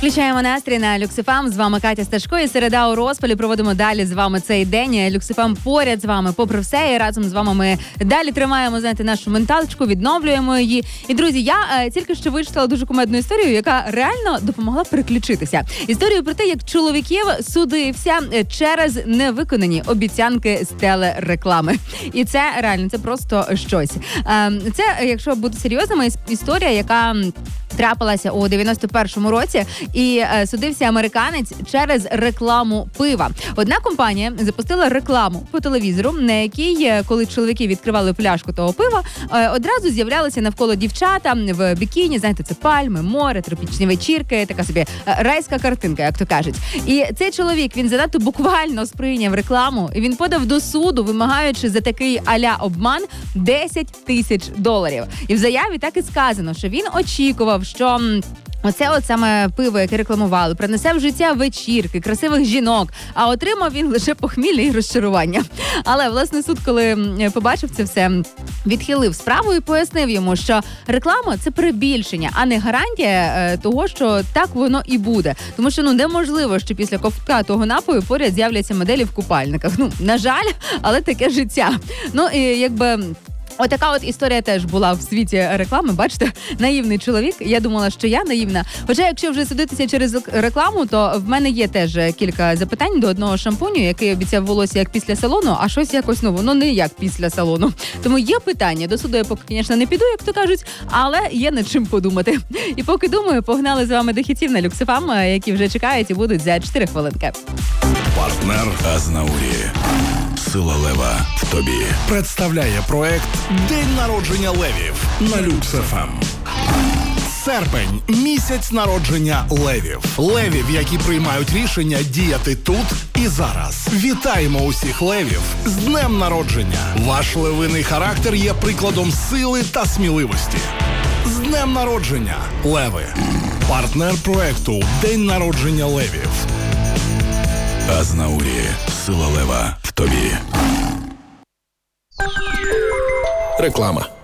Включаємо настрій на Люкс-ФМ. З вами Катя Сташко і середа у розпалі. Проводимо далі з вами цей день. Люкс-ФМ поряд з вами, попри все. І разом з вами ми далі тримаємо, знаєте, нашу менталочку, відновлюємо її. І, друзі, я тільки що вичитала дуже кумедну історію, яка реально допомогла переключитися. Історію про те, як чоловіків судився через невиконані обіцянки з телереклами. І це реально, це просто щось. Це, якщо бути серйозними, історія, яка трапилася у 91-му році, і судився американець через рекламу пива. Одна компанія запустила рекламу по телевізору, на якій, коли чоловіки відкривали пляшку того пива, одразу з'являлися навколо дівчата в бікіні, знаєте, це пальми, море, тропічні вечірки, така собі райська картинка, як то кажуть. І цей чоловік, він занадто буквально сприйняв рекламу, і він подав до суду, вимагаючи за такий а-ля обман $10 тисяч. І в заяві так і сказано, що він очікував, що оце от саме пиво, яке рекламували, принесе в життя вечірки, красивих жінок, а отримав він лише похмілля і розчарування. Але, власне, суд, коли побачив це все, відхилив справу і пояснив йому, що реклама – це перебільшення, а не гарантія того, що так воно і буде. Тому що, неможливо, що після ковтка того напою поряд з'являться моделі в купальниках. На жаль, але таке життя. І якби... Отака от історія теж була в світі реклами. Бачите, наївний чоловік. Я думала, що я наївна. Хоча, якщо вже судитися через рекламу, то в мене є теж кілька запитань до одного шампуню, який обіцяв волосся як після салону, а щось якось, воно не як після салону. Тому є питання. До суду я поки, звісно, не піду, як то кажуть, але є над чим подумати. І поки думаю, погнали з вами до хітів на Люкс-ФМ, які вже чекають і будуть за 4 хвилинки. Партнер Азнаурі. Сила лева в тобі. Представляє проект «День народження левів» на Люкс-ФМ. Серпень – місяць народження левів. Левів, які приймають рішення діяти тут і зараз. Вітаємо усіх левів з днем народження. Ваш левиний характер є прикладом сили та сміливості. З днем народження, леви. Партнер проекту «День народження левів». Азнаурі. Сила лева в тобі. Реклама.